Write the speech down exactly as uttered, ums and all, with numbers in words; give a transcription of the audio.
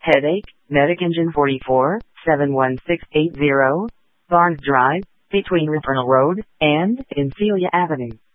Headache, Medic Engine forty-four, seven one six eight zero, Barnes Drive, between Ripernell Road and Celia Avenue.